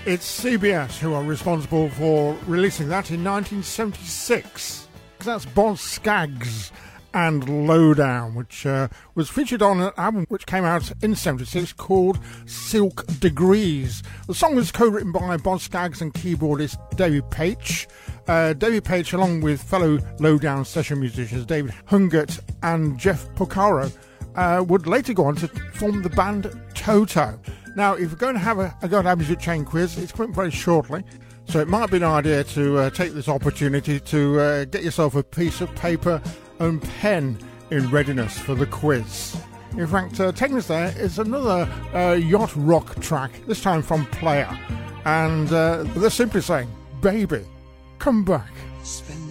It's CBS who are responsible for releasing that in 1976. That's Boz Scaggs and Lowdown, which was featured on an album which came out in 76 called Silk Degrees. The song was co-written by Boz Scaggs and keyboardist David Paich. David Paich, along with fellow Lowdown session musicians David Hungert and Jeff Porcaro, would later go on to form the band Toto. Now, if you're going to have a go at our music chain quiz, it's coming very shortly, so it might be an idea to take this opportunity to get yourself a piece of paper and pen in readiness for the quiz. In fact, taking us there is another yacht rock track, this time from Player, and they're simply saying, "Baby, come back."